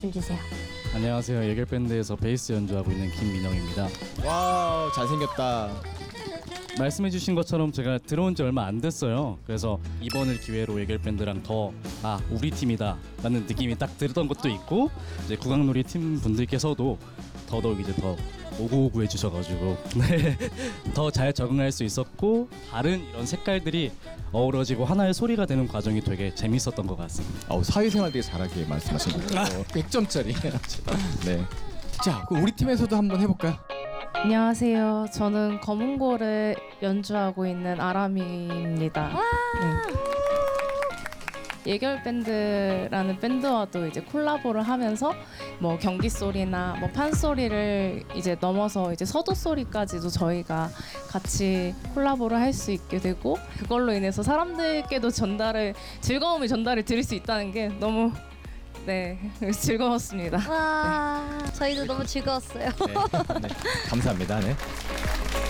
해주세요. 안녕하세요. 예결밴드에서 베이스 연주하고 있는 김민영입니다. 와 잘생겼다. 말씀해주신 것처럼 제가 들어온 지 얼마 안 됐어요. 그래서 이번을 기회로 예결밴드랑 더 우리 팀이다 라는 느낌이 딱 들었던 것도 있고, 이제 국악놀이 팀 분들께서도 더더욱 이제 더 오구오구 해주셔가지고 더 잘 적응할 수 있었고, 다른 이런 색깔들이 어우러지고 하나의 소리가 되는 과정이 되게 재밌었던 것 같습니다. 사회생활 되게 잘하게 말씀하신 거예요. 100점짜리. 네. 자, 그럼 우리 팀에서도 한번 해볼까요? 안녕하세요. 저는 검은고를 연주하고 있는 아람이입니다. 네. 예결밴드라는 밴드와도 이제 콜라보를 하면서 뭐 경기 소리나 뭐 판 소리를 이제 넘어서 이제 서도 소리까지도 저희가 같이 콜라보를 할 수 있게 되고, 그걸로 인해서 사람들께도 즐거움을 전달을 드릴 수 있다는 게 너무 즐거웠습니다. 와, 저희도 너무 즐거웠어요. 네. 감사합니다. 네.